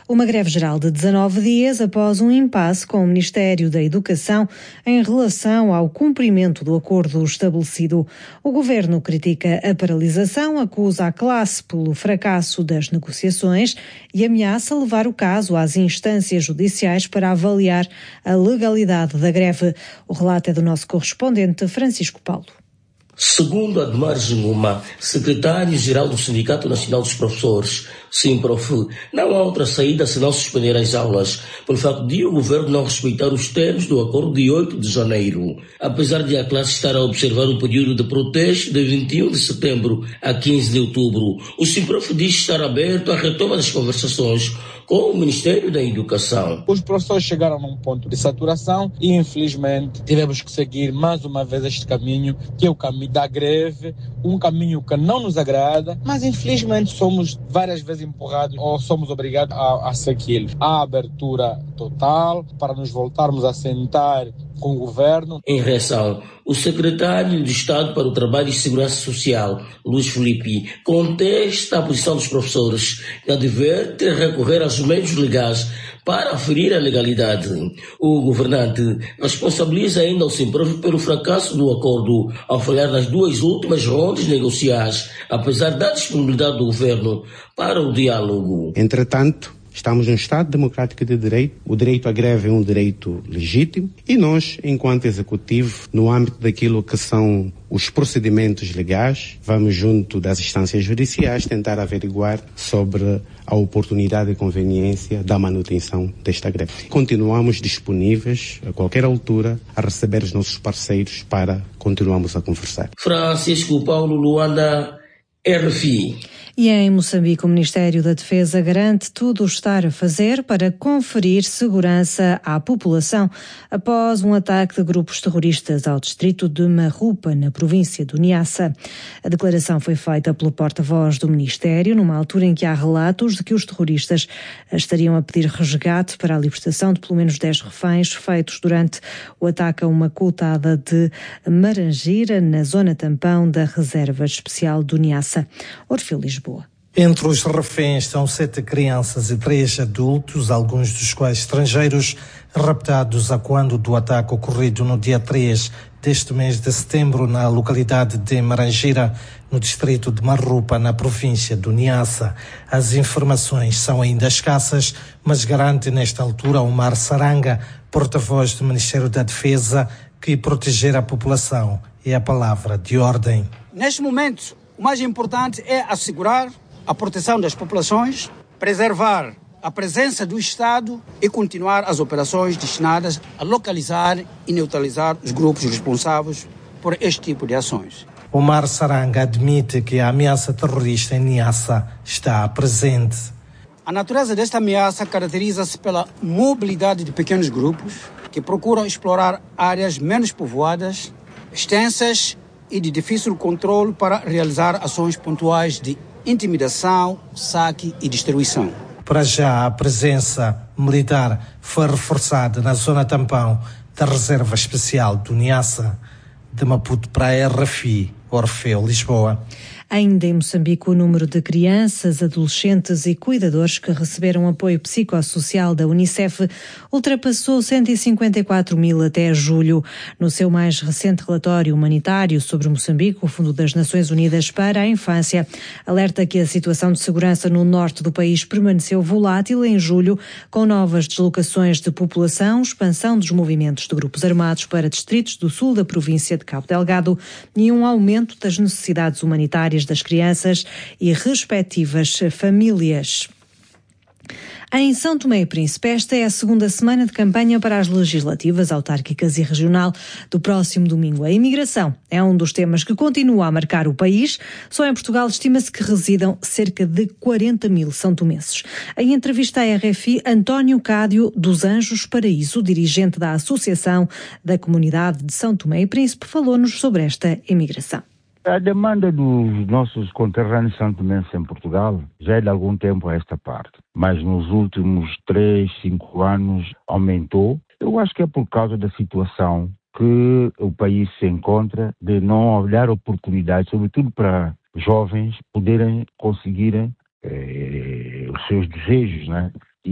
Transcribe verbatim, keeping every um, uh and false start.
Uma greve geral de dezanove dias após um impasse com o Ministério da Educação em relação ao cumprimento do acordo estabelecido. O Governo critica a paralisação, acusa a classe pelo fracasso das negociações e ameaça levar o caso às instâncias judiciais para avaliar a legalidade da greve. O relato é do nosso correspondente Francisco Paulo. Segundo Admar Zuma, secretário-geral do Sindicato Nacional dos Professores, Simprof, não há outra saída senão suspender as aulas, pelo facto de o governo não respeitar os termos do acordo de oito de janeiro. Apesar de a classe estar a observar um período de protesto de vinte e um de setembro a quinze de outubro, o Simprof diz estar aberto à retoma das conversações com o Ministério da Educação. Os professores chegaram num ponto de saturação e, infelizmente, tivemos que seguir mais uma vez este caminho, que é o caminho da greve, um caminho que não nos agrada, mas, infelizmente, somos várias vezes empurrados ou somos obrigados a, a segui-lo. Há abertura total para nos voltarmos a sentar com o governo. Em reação, o secretário de Estado para o Trabalho e Segurança Social, Luís Filipe, contesta a posição dos professores e adverte recorrer aos meios legais para aferir a legalidade. O governante responsabiliza ainda o Simprof pelo fracasso do acordo ao falhar nas duas últimas rondas negociais, apesar da disponibilidade do governo para o diálogo. Entretanto, estamos num Estado democrático de direito, o direito à greve é um direito legítimo e nós, enquanto Executivo, no âmbito daquilo que são os procedimentos legais, vamos junto das instâncias judiciais tentar averiguar sobre a oportunidade e conveniência da manutenção desta greve. Continuamos disponíveis, a qualquer altura, a receber os nossos parceiros para continuarmos a conversar. Francisco Paulo, Luanda, R F I. E em Moçambique, o Ministério da Defesa garante tudo o estar a fazer para conferir segurança à população após um ataque de grupos terroristas ao distrito de Marrupa, na província do Niassa. A declaração foi feita pelo porta-voz do Ministério, numa altura em que há relatos de que os terroristas estariam a pedir resgate para a libertação de pelo menos dez reféns feitos durante o ataque a uma coutada de Marangira, na zona tampão da Reserva Especial do Niassa. Orfeu Lisboa. Entre os reféns estão sete crianças e três adultos, alguns dos quais estrangeiros, raptados a quando do ataque ocorrido no dia três deste mês de setembro na localidade de Marangira, no distrito de Marrupa, na província do Niassa. As informações são ainda escassas, mas garante nesta altura Omar Saranga, porta-voz do Ministério da Defesa, que proteger a população é a palavra de ordem. Neste momento, o mais importante é assegurar a proteção das populações, preservar a presença do Estado e continuar as operações destinadas a localizar e neutralizar os grupos responsáveis por este tipo de ações. Omar Saranga admite que a ameaça terrorista em Niassa está presente. A natureza desta ameaça caracteriza-se pela mobilidade de pequenos grupos que procuram explorar áreas menos povoadas, extensas e de difícil controle para realizar ações pontuais de intimidação, saque e destruição. Para já, a presença militar foi reforçada na zona tampão da Reserva Especial do Niassa. De Maputo para a R F I, Orfeu, Lisboa. Ainda em Moçambique, o número de crianças, adolescentes e cuidadores que receberam apoio psicossocial da Unicef ultrapassou cento e cinquenta e quatro mil até julho. No seu mais recente relatório humanitário sobre Moçambique, o Fundo das Nações Unidas para a Infância alerta que a situação de segurança no norte do país permaneceu volátil em julho, com novas deslocações de população, expansão dos movimentos de grupos armados para distritos do sul da província de Cabo Delgado e um aumento das necessidades humanitárias das crianças e respectivas famílias. Em São Tomé e Príncipe, esta é a segunda semana de campanha para as legislativas, autárquicas e regional do próximo domingo. A imigração é um dos temas que continua a marcar o país. Só em Portugal estima-se que residam cerca de quarenta mil são-tomenses. Em entrevista à R F I, António Cádio dos Anjos Paraíso, dirigente da Associação da Comunidade de São Tomé e Príncipe, falou-nos sobre esta imigração. A demanda dos nossos conterrâneos santomenses em Portugal já é de algum tempo a esta parte, mas nos últimos três, cinco anos aumentou. Eu acho que é por causa da situação que o país se encontra, de não olhar oportunidades, sobretudo para jovens poderem conseguirem eh, os seus desejos, né?